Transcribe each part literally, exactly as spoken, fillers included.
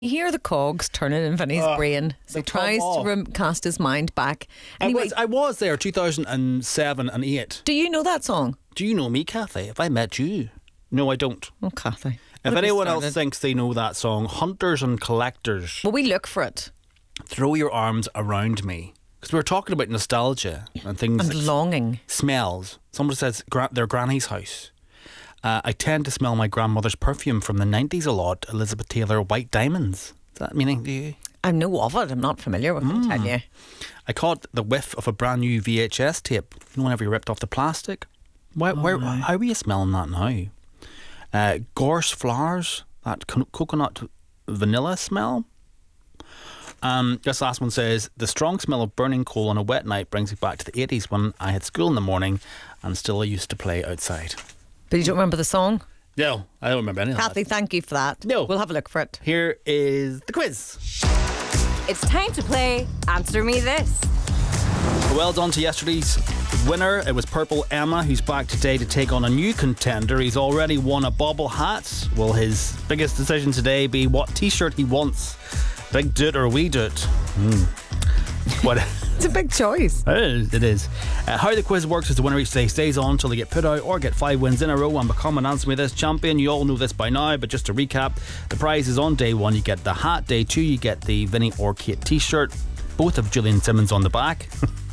You hear the cogs turning in Vinny's Uh, brain. So he tries to rem- cast his mind back. Anyway, I was, I was there two thousand seven and eight. do you know that song? Do you know me, Kathy? Have I met you? No, I don't. Oh, Kathy. If What have you anyone started? else thinks they know that song, Hunters and Collectors, Well, we look for it. throw your arms around me. Because we were talking about nostalgia and things And like longing. smells. Someone says gra- their granny's house. Uh, I tend to smell my grandmother's perfume from the nineties a lot, Elizabeth Taylor White Diamonds. Is that meaning to you? I know of it. I'm not familiar with it, I tell you. I caught the whiff of a brand new V H S tape. You know, whenever you ripped off the plastic. Where, where, how are you smelling that now? Uh, gorse flowers, that co- coconut vanilla smell. Um, this last one says, the strong smell of burning coal on a wet night brings me back to the eighties when I had school in the morning and still used to play outside. But you don't remember the song? No, I don't remember any of Kathy, that. thank you for that. No. We'll have a look for it. Here is the quiz. It's time to play Answer Me This. Well done to yesterday's winner. It was Purple Emma, who's back today to take on a new contender. He's already won a bobble hat. Will his biggest decision today be what t-shirt he wants? Big do it or we do it? Hmm. What? It's a big choice. It is. It is. Uh, how the quiz works is the winner each day stays on until they get put out or get five wins in a row and become an Answer Me This champion. You all know this by now, but just to recap, the prize is on day one. You get the hat. Day two, you get the Vinny or Kate t-shirt. Both of Julian Simmons on the back.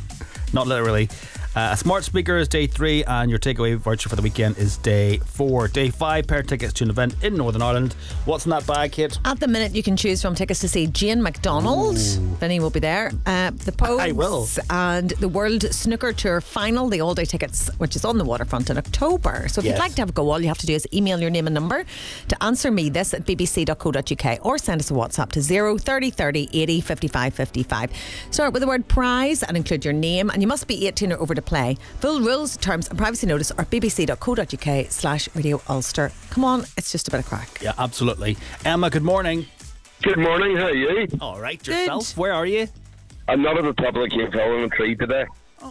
Not literally. Uh, a smart speaker is day three, and your takeaway voucher for the weekend is day four. Day five, pair tickets to an event in Northern Ireland. What's in that bag, Kate? At the minute, you can choose from tickets to see Jane McDonald. Vinny will be there. Uh, the Pogues I will. and the World Snooker Tour final, the all-day tickets, which is on the waterfront in October. So if Yes. you'd like to have a go, all you have to do is email your name and number to answer me this at b b c dot co dot u k or send us a WhatsApp to zero thirty thirty eighty fifty-five fifty-five. Start with the word prize and include your name, and you must be eighteen or over to play. Full rules, terms and privacy notice are b b c dot co dot u k slash radio Ulster. Come on, it's just a bit of crack. Yeah, absolutely. Emma, good morning. Good morning, how are you? All right, yourself. Where are you? I'm not at the top of the Cave Hill in a tree today.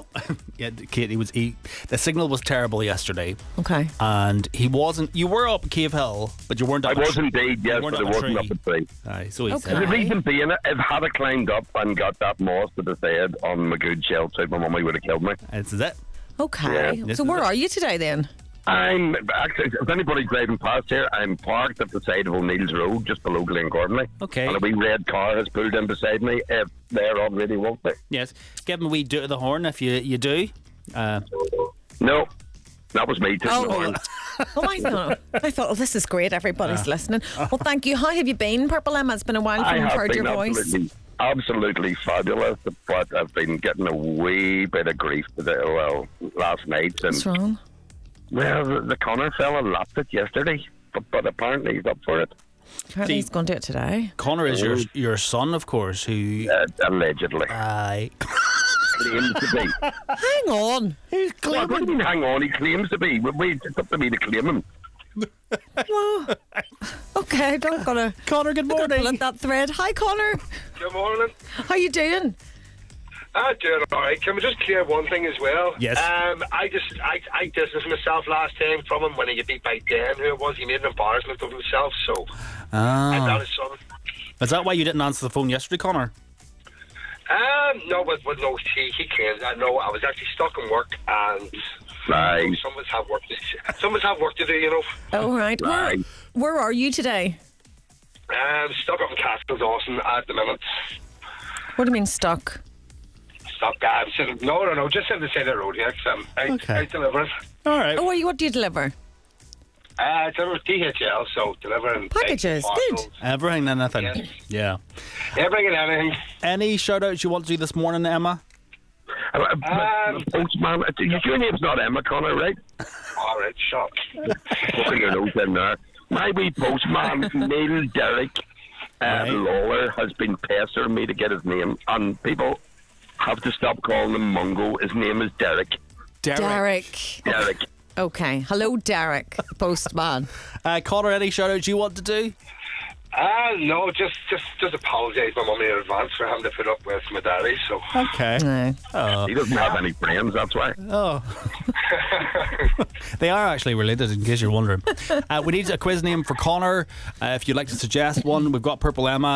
Yeah, Kate, he was. He, the signal was terrible yesterday, Okay. and he wasn't. You were up Cave Hill, but you weren't. I Up a was tr- indeed, yes, you weren't but I up a wasn't tree. up the tree. Aye, so he Okay. said. The reason being, if had I climbed up and got that moss that I said on my good shell soup, my mummy would have killed me. This is it. Okay. Yeah. This So is where it. are you today then? I'm actually, if anybody's driving past here, I'm parked at the side of O'Neill's Road, just below Glengordley. Okay. And a wee red car has pulled in beside me. If they're already, won't they? Yes, give him a wee do to the horn if you you do. Uh, No, that was me. Oh. Oh. Horn. Oh, I thought, I thought, oh, this is great. Everybody's listening. Well, thank you. How have you been, Purple Emma? It's been a while I since we've have heard been your voice. absolutely, absolutely fabulous, but I've been getting a wee bit of grief today, well, last night. And What's wrong? Well, the, the Connor fella lapped it yesterday, but, but apparently he's up for it. Apparently See- he's going to do it today. Connor is your your son, of course. Who? Uh, allegedly. Aye. Claims to be. Hang on. Who's Well, what do you mean, hang on? He claims to be. Well, wait, it's up to me to claim him. Well, okay, I'm gonna Connor, good pull morning. at that thread. Hi, Connor. Good morning. How you doing? I'm doing all right. Can we just clear one thing as well? Yes. Um, I just I I distanced myself last time from him when he got beat by Dan, who it was. He made an embarrassment of himself. So I got Ah. his son. Is that why you didn't answer the phone yesterday, Connor? Um, no, but, but no, he he claims that. No, I was actually stuck in work, and Right. some of us have work. To, some of us have work to do, you know. All right. Where, Right. where are you today? Um, stuck up in Castles Dawson at the minute. What do you mean stuck? Stuck. I'm sitting. No, no, no. Just sitting the side of the road here. 'Cause I'm out, Okay. out delivering. All right. Oh, what do you, what do you deliver? Uh, delivering D H L, so delivering Packages, like, good. parcels. Everything and anything. Yes. Yeah. Yeah, bringing anything. Any shout outs you want to do this morning, Emma? Uh, but, Um, Postman, uh, your name's not Emma Connor, right? All right, shot. Putting your nose in there. My wee postman, Neil Derrick uh, Right. Lawler, has been pestering me to get his name, and people have to stop calling him Mungo. His name is Derek. Derek. Derek. Derek. Okay. Hello, Derek, postman. Uh, Connor, any shout outs you want to do? Uh, no, just just just apologise my mummy in advance for having to put up with my daddy. So Okay. No. He doesn't have any friends, that's why. Oh. They are actually related, in case you're wondering. Uh, we need a quiz name for Connor. Uh, if you'd like to suggest one, we've got Purple Emma.